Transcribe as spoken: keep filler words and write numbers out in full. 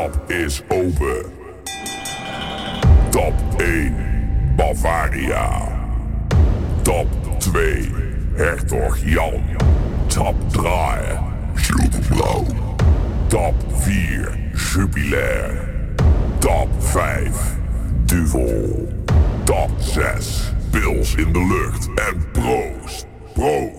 trap is open. Tap één, Bavaria. Tap twee, Hertog Jan. Tap drie, Zilverblauw. Tap vier, Jubilair. Tap vijf, Duvel. Tap zes, Pils in de lucht en proost. Proost.